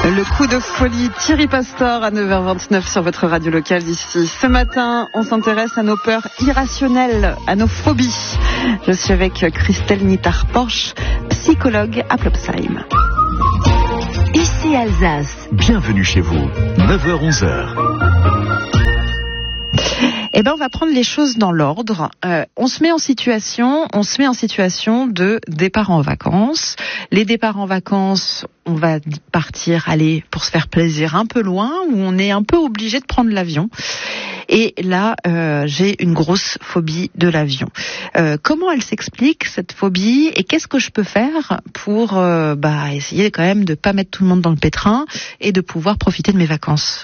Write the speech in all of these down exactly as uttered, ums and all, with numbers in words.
Le coup de folie, Thierry Pastor à neuf heures vingt-neuf sur votre radio locale d'ici. Ce matin, on s'intéresse à nos peurs irrationnelles, à nos phobies. Je suis avec Christelle Nittard-Porche, psychologue à Plopsheim. Ici Alsace. Bienvenue chez vous, neuf heures onze heures. Eh ben, on va prendre les choses dans l'ordre. Euh, on se met en situation, on se met en situation de départ en vacances. Les départs en vacances, on va partir, aller pour se faire plaisir un peu loin, où on est un peu obligé de prendre l'avion. Et là, euh, j'ai une grosse phobie de l'avion. Euh, comment elle s'explique, cette phobie, et qu'est-ce que je peux faire pour euh, bah, essayer quand même de pas mettre tout le monde dans le pétrin et de pouvoir profiter de mes vacances?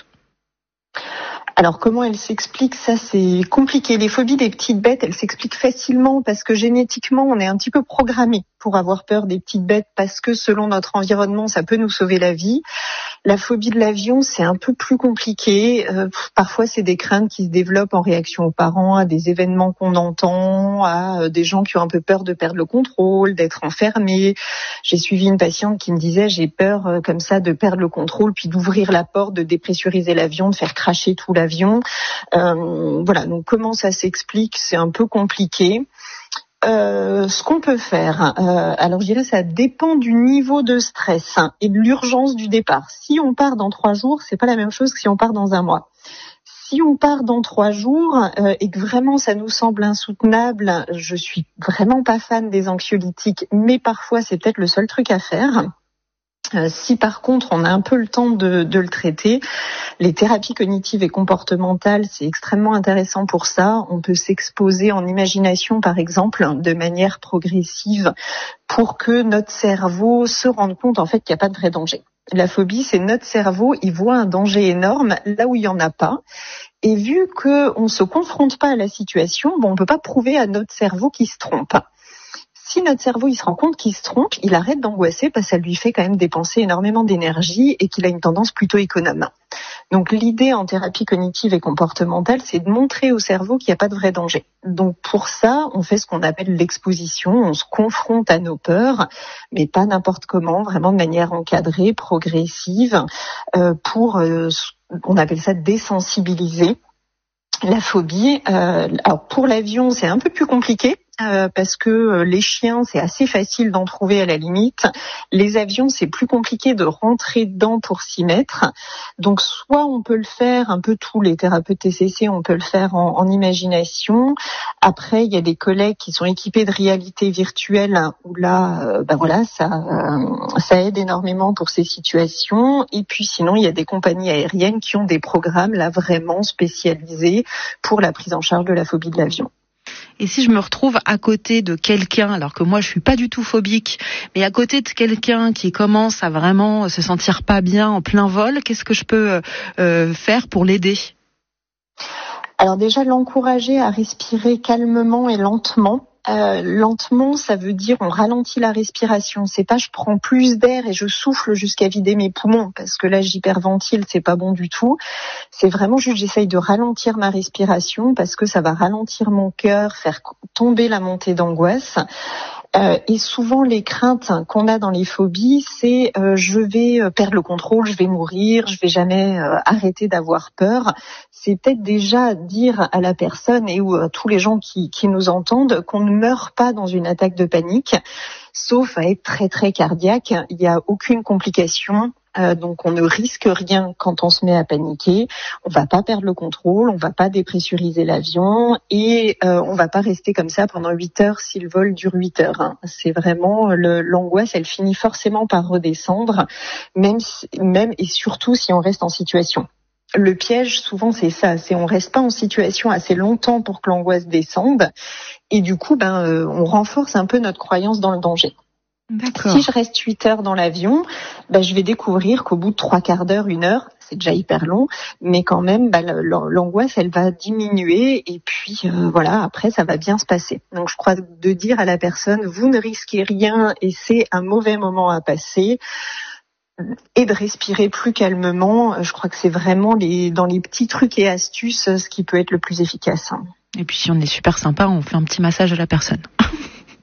Alors comment elle s'explique, ça c'est compliqué. Les phobies des petites bêtes, elles s'expliquent facilement parce que génétiquement on est un petit peu programmé pour avoir peur des petites bêtes parce que selon notre environnement ça peut nous sauver la vie. La phobie de l'avion c'est un peu plus compliqué. Euh, parfois c'est des craintes qui se développent en réaction aux parents, à des événements qu'on entend, à euh, des gens qui ont un peu peur de perdre le contrôle, d'être enfermés. J'ai suivi une patiente qui me disait j'ai peur euh, comme ça de perdre le contrôle puis d'ouvrir la porte, de dépressuriser l'avion, de faire cracher tout l'avion. Avion. Euh, voilà, donc comment ça s'explique, c'est un peu compliqué. Euh, ce qu'on peut faire, euh, alors je dirais ça dépend du niveau de stress hein, et de l'urgence du départ. Si on part dans trois jours, c'est pas la même chose que si on part dans un mois. Si on part dans trois jours euh, et que vraiment ça nous semble insoutenable, je suis vraiment pas fan des anxiolytiques, mais parfois c'est peut-être le seul truc à faire. Euh, si par contre on a un peu le temps de, de le traiter, les thérapies cognitives et comportementales, c'est extrêmement intéressant pour ça. On peut s'exposer en imagination par exemple de manière progressive pour que notre cerveau se rende compte en fait qu'il n'y a pas de vrai danger. La phobie, c'est notre cerveau, il voit un danger énorme là où il n'y en a pas. Et vu qu'on ne se confronte pas à la situation, bon, on ne peut pas prouver à notre cerveau qu'il se trompe. Si notre cerveau il se rend compte qu'il se trompe, il arrête d'angoisser parce que ça lui fait quand même dépenser énormément d'énergie et qu'il a une tendance plutôt économe. Donc l'idée en thérapie cognitive et comportementale, c'est de montrer au cerveau qu'il n'y a pas de vrai danger. Donc pour ça, on fait ce qu'on appelle l'exposition, on se confronte à nos peurs, mais pas n'importe comment, vraiment de manière encadrée, progressive, euh, pour, euh, on appelle ça désensibiliser la phobie. Euh, alors pour l'avion, c'est un peu plus compliqué. Euh, parce que euh, les chiens, c'est assez facile d'en trouver à la limite. Les avions, c'est plus compliqué de rentrer dedans pour s'y mettre. Donc, soit on peut le faire, un peu tous les thérapeutes T C C, on peut le faire en, en imagination. Après, il y a des collègues qui sont équipés de réalité virtuelle où là, euh, ben voilà, ça, euh, ça aide énormément pour ces situations. Et puis, sinon, il y a des compagnies aériennes qui ont des programmes là vraiment spécialisés pour la prise en charge de la phobie de l'avion. Et si je me retrouve à côté de quelqu'un, alors que moi je suis pas du tout phobique, mais à côté de quelqu'un qui commence à vraiment se sentir pas bien en plein vol, qu'est-ce que je peux euh, faire pour l'aider ? Alors déjà, l'encourager à respirer calmement et lentement. Euh, lentement, ça veut dire on ralentit la respiration. C'est pas je prends plus d'air et je souffle jusqu'à vider mes poumons parce que là j'hyperventile, c'est pas bon du tout. C'est vraiment juste j'essaye de ralentir ma respiration parce que ça va ralentir mon cœur, faire tomber la montée d'angoisse. Euh, et souvent les craintes qu'on a dans les phobies, c'est euh, je vais perdre le contrôle, je vais mourir, je vais jamais euh, arrêter d'avoir peur. C'est peut-être déjà dire à la personne et ou à tous les gens qui, qui nous entendent qu'on ne meurt pas dans une attaque de panique, sauf à être très très cardiaque. Il n'y a aucune complication. Euh, donc on ne risque rien quand on se met à paniquer, on va pas perdre le contrôle, on va pas dépressuriser l'avion et euh, on va pas rester comme ça pendant huit heures si le vol dure huit heures. Hein. C'est vraiment le, l'angoisse, elle finit forcément par redescendre, même, même et surtout si on reste en situation. Le piège, souvent, c'est ça, c'est on reste pas en situation assez longtemps pour que l'angoisse descende et du coup, ben, euh, on renforce un peu notre croyance dans le danger. D'accord. Si je reste huit heures dans l'avion, ben, je vais découvrir qu'au bout de trois quarts d'heure, une heure, c'est déjà hyper long, mais quand même, ben, l'angoisse, elle va diminuer et puis euh, voilà, après, ça va bien se passer. Donc, je crois de dire à la personne, vous ne risquez rien et c'est un mauvais moment à passer. Et de respirer plus calmement, je crois que c'est vraiment les, dans les petits trucs et astuces ce qui peut être le plus efficace. Et puis si on est super sympa, on fait un petit massage à la personne.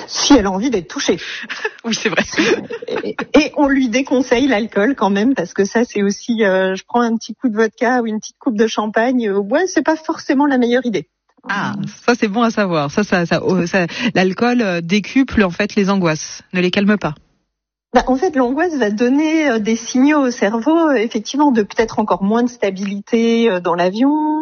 Si elle a envie d'être touchée. Oui, c'est vrai. Et, et on lui déconseille l'alcool quand même, parce que ça, c'est aussi, euh, je prends un petit coup de vodka ou une petite coupe de champagne, euh, ouais, c'est pas forcément la meilleure idée. Ah, ça c'est bon à savoir. Ça, ça, ça, oh, ça l'alcool euh, décuple en fait les angoisses, ne les calme pas. Bah, en fait, l'angoisse va donner euh, des signaux au cerveau, euh, effectivement, de peut-être encore moins de stabilité euh, dans l'avion,